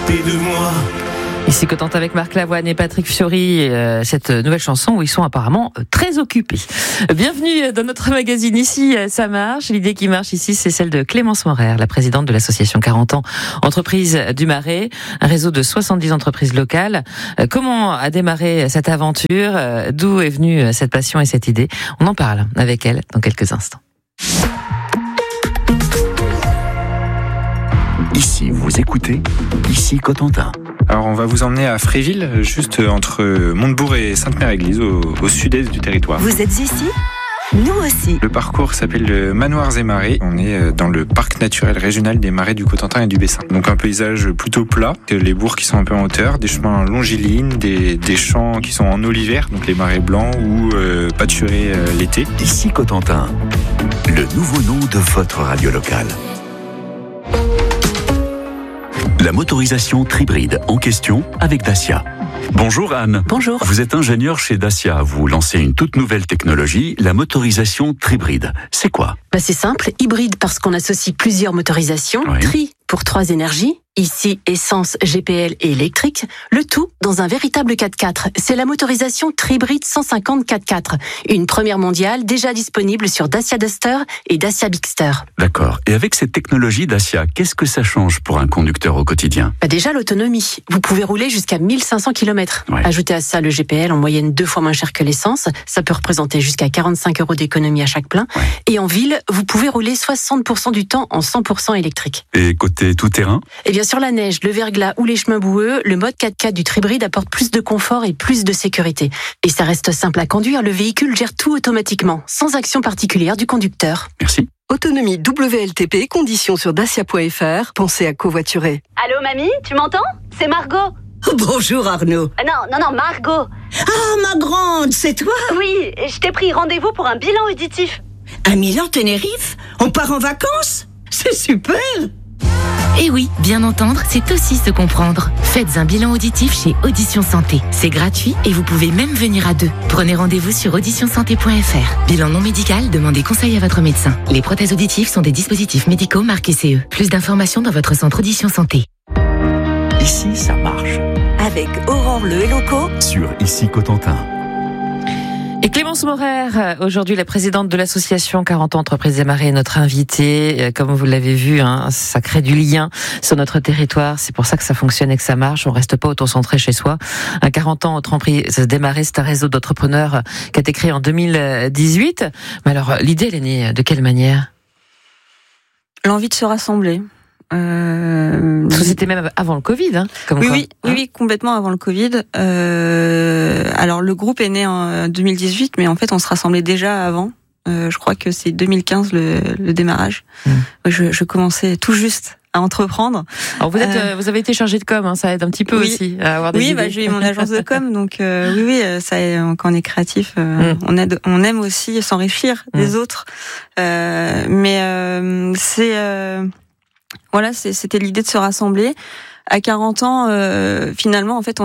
côté de moi. Ici Cotentin avec Marc Lavoine et Patrick Fiori, cette nouvelle chanson où ils sont apparemment très occupés. Bienvenue dans notre magazine Ici, ça marche. L'idée qui marche ici, c'est celle de Clémence Morer, la présidente de l'association 40 ans Entreprises du Marais, un réseau de 70 entreprises locales. Comment a démarré cette aventure? D'où est venue cette passion et cette idée? On en parle avec elle dans quelques instants. Ici, vous écoutez Ici Cotentin. Alors on va vous emmener à Fréville, juste entre Montebourg et Sainte-Mère-Église, au sud-est du territoire. Vous êtes ici ? Nous aussi. Le parcours s'appelle le Manoirs et Marais. On est dans le parc naturel régional des Marais du Cotentin et du Bessin. Donc un paysage plutôt plat, les bourgs qui sont un peu en hauteur, des chemins longilignes, des champs qui sont en eau l'hiver, donc les marais blancs ou pâturés l'été. Ici Cotentin, le nouveau nom de votre radio locale. La motorisation Tribride en question avec Dacia. Bonjour Anne. Bonjour. Vous êtes ingénieure chez Dacia. Vous lancez une toute nouvelle technologie, la motorisation Tribride. C'est quoi ? C'est simple, hybride parce qu'on associe plusieurs motorisations, Oui. Tri pour 3 énergies, ici essence, GPL et électrique, le tout dans un véritable 4x4. C'est la motorisation Tribride 150 4x4, une première mondiale déjà disponible sur Dacia Duster et Dacia Bigster. D'accord. Et avec cette technologie Dacia, qu'est-ce que ça change pour un conducteur au quotidien ? Déjà l'autonomie, vous pouvez rouler jusqu'à 1500 km. Ouais. Ajoutez à ça le GPL en moyenne 2 fois moins cher que l'essence, ça peut représenter jusqu'à 45 € d'économie à chaque plein. Ouais. Et en ville, vous pouvez rouler 60% du temps en 100% électrique. Et côté tout-terrain ? Et bien sur la neige, le verglas ou les chemins boueux, le mode 4x4 du Tribride apporte plus de confort et plus de sécurité. Et ça reste simple à conduire, le véhicule gère tout automatiquement, sans action particulière du conducteur. Merci. Autonomie WLTP, conditions sur dacia.fr. Pensez à covoiturer. Allô mamie, tu m'entends? C'est Margot. Bonjour Arnaud. Non, Margot. Ah, ma grande, c'est toi? Oui, je t'ai pris rendez-vous pour un bilan auditif. À Milan-Tenerife? On part en vacances? C'est super! Et oui, bien entendre, c'est aussi se comprendre. Faites un bilan auditif chez Audition Santé. C'est gratuit et vous pouvez même venir à 2. Prenez rendez-vous sur auditionsanté.fr. Bilan non médical, demandez conseil à votre médecin. Les prothèses auditives sont des dispositifs médicaux marqués CE. Plus d'informations dans votre centre Audition Santé. Ici, ça marche. Avec Aurore Le Helloco Sur Ici Cotentin. Et Clémence Morer, aujourd'hui la présidente de l'association 40 ans Entreprises des Marais, est notre invitée. Comme vous l'avez vu, ça crée du lien sur notre territoire. C'est pour ça que ça fonctionne et que ça marche. On reste pas auto-centré chez soi. 40 ans Entreprises des Marais, c'est un réseau d'entrepreneurs qui a été créé en 2018. Mais alors, l'idée, elle est née de quelle manière ? L'envie de se rassembler. Parce que c'était même avant le Covid, comme quoi. Oui, complètement avant le Covid. Alors le groupe est né en 2018, mais en fait on se rassemblait déjà avant. Je crois que c'est 2015 le démarrage. Je commençais tout juste à entreprendre. Alors vous avez été chargé de com, ça aide un petit peu aussi à avoir des idées. J'ai eu mon agence de com, donc ça quand on est créatif, on aime aussi s'enrichir des autres. C'était l'idée de se rassembler. À 40 ans, finalement, en fait,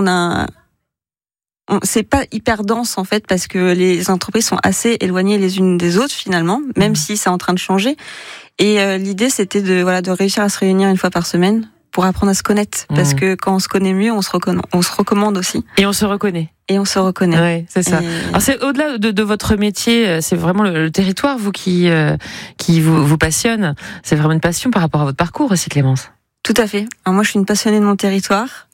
c'est pas hyper dense, en fait, parce que les entreprises sont assez éloignées les unes des autres, finalement, même si c'est en train de changer. Et l'idée, c'était de réussir à se réunir une fois par semaine pour apprendre à se connaître. Parce que quand on se connaît mieux, on se recommande aussi. Et on se reconnaît. Oui, c'est ça. Alors c'est au-delà de votre métier, c'est vraiment le territoire, vous qui vous passionne. C'est vraiment une passion par rapport à votre parcours aussi, Clémence. Tout à fait. Alors moi, je suis une passionnée de mon territoire.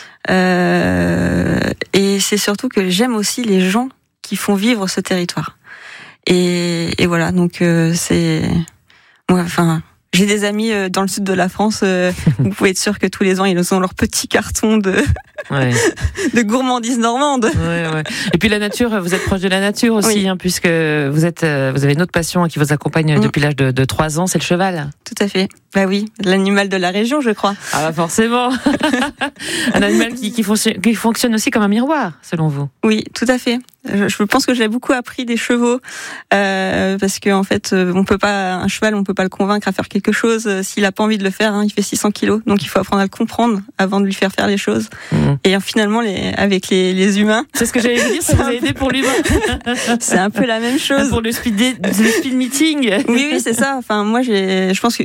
Et c'est surtout que j'aime aussi les gens qui font vivre ce territoire. Et voilà, donc j'ai des amis dans le sud de la France. Vous pouvez être sûr que tous les ans, ils ont leur petit carton de gourmandise normande. Ouais. Et puis la nature, vous êtes proche de la nature aussi, puisque vous avez une autre passion qui vous accompagne depuis l'âge de 3 ans, c'est le cheval. Tout à fait. Bah oui, l'animal de la région, je crois. Ah bah forcément. Un animal qui fonctionne aussi comme un miroir, selon vous. Oui, tout à fait. Je pense que j'ai beaucoup appris des chevaux parce que en fait, un cheval, on peut pas le convaincre à faire quelque chose s'il a pas envie de le faire. Il fait 600 kilos, donc il faut apprendre à le comprendre avant de lui faire les choses. Et finalement, avec les humains, c'est ce que j'allais vous dire, ça vous a aidé pour l'humain. C'est un peu la même chose pour le speed meeting. Oui, c'est ça. Enfin, moi, je pense qu'une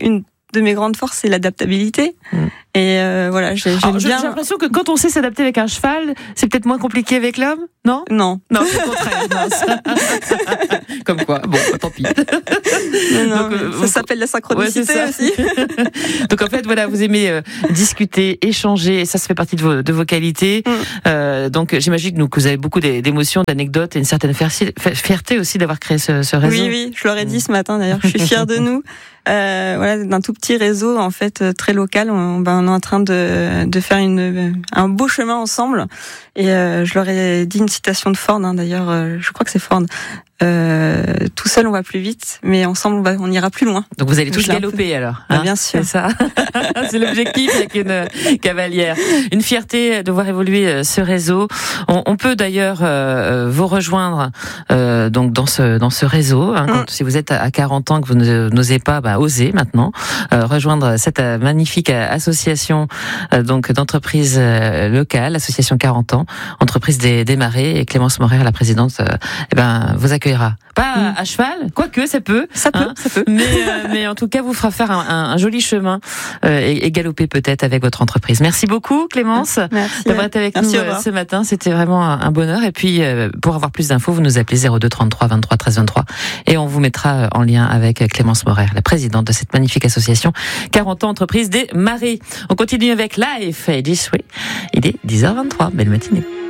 de mes grandes forces, c'est l'adaptabilité. Et voilà, j'aime bien. J'ai l'impression que quand on sait s'adapter avec un cheval, c'est peut-être moins compliqué avec l'homme, non ? Non, c'est le contraire. Comme quoi, bon, tant pis. Non, donc, ça s'appelle la synchronicité aussi. Donc en fait, voilà, vous aimez discuter, échanger, et ça fait partie de vos qualités. Donc j'imagine que vous avez beaucoup d'émotions, d'anecdotes et une certaine fierté aussi d'avoir créé ce réseau. Oui, je leur ai dit ce matin d'ailleurs, je suis fière de nous. Voilà, d'un tout petit réseau en fait très local. On est en train de faire un beau chemin ensemble. Et je leur ai dit une citation de Ford. D'ailleurs, je crois que c'est Ford. Tout seul on va plus vite, mais ensemble on ira plus loin. Donc vous allez tous galoper alors, hein, bien sûr. C'est ça. C'est l'objectif avec une cavalière. Une fierté de voir évoluer ce réseau. On peut d'ailleurs vous rejoindre donc dans ce réseau. Si vous êtes à 40 ans que vous n'osez pas, osez maintenant rejoindre cette magnifique association donc d'entreprises locales, association 40 ans, entreprise des marais, et Clémence Morer, la présidente, vous accueillera. Pas à cheval, quoique ça peut. Ça peut. Mais en tout cas, vous fera faire un joli chemin et galoper peut-être avec votre entreprise. Merci beaucoup, Clémence, d'avoir été avec nous ce matin. C'était vraiment un bonheur. Et puis, pour avoir plus d'infos, vous nous appelez 02 33 23 13 23 et on vous mettra en lien avec Clémence Morer, la présidente de cette magnifique association 40 ans entreprise des marais. On continue avec Life et This Way. Il est 10h23. Belle matinée.